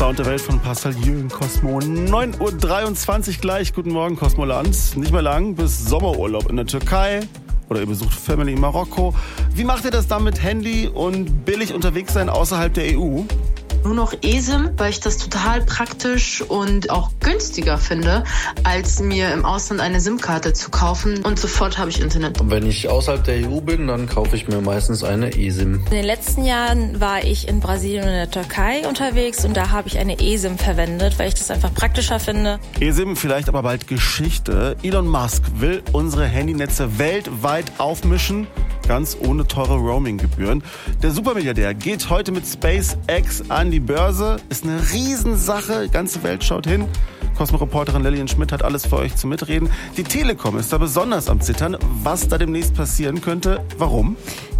Sound der Welt von Pascal Jürgen Cosmo. 9.23 Uhr gleich. Guten Morgen, Cosmoland. Nicht mehr lang bis Sommerurlaub in der Türkei. Oder ihr besucht Family in Marokko. Wie macht ihr das dann mit Handy und billig unterwegs sein außerhalb der EU? Nur noch eSIM, weil ich das total praktisch und auch günstiger finde, als mir im Ausland eine SIM-Karte zu kaufen. Und sofort habe ich Internet. Und wenn ich außerhalb der EU bin, dann kaufe ich mir meistens eine eSIM. In den letzten Jahren war ich in Brasilien und in der Türkei unterwegs und da habe ich eine eSIM verwendet, weil ich das einfach praktischer finde. eSIM vielleicht aber bald Geschichte. Elon Musk will unsere Handynetze weltweit aufmischen. Ganz ohne teure Roaming-Gebühren. Der Supermilliardär geht heute mit SpaceX an die Börse. Ist eine Riesensache. Die ganze Welt schaut hin. Cosmo-Reporterin Lillian Schmidt hat alles für euch zum Mitreden. Die Telekom ist da besonders am Zittern, was da demnächst passieren könnte. Warum?